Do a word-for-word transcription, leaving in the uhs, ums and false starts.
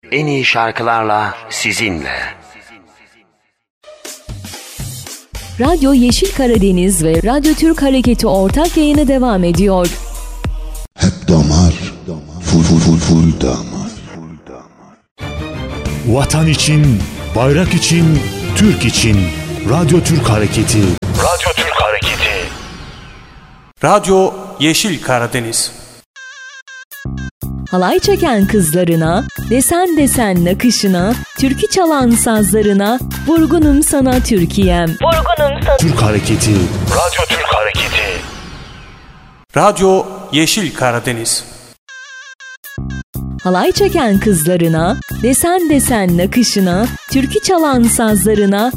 en iyi şarkılarla sizinle. Radyo Yeşil Karadeniz ve Radyo Türk Hareketi ortak yayını devam ediyor. Hep damar, full full full full damar. Vatan için, bayrak için, Türk için. Radyo Türk Hareketi. Radyo Türk Hareketi. Radyo Yeşil Karadeniz. Halay çeken kızlarına, desen desen nakışına, türkü çalan sazlarına, vurgunum sana Türkiye'm. Vurgunum sana Türk Hareketi. Radyo Türk Hareketi. Radyo Yeşil Karadeniz. Halay çeken kızlarına, desen desen nakışına, türkü çalan sazlarına,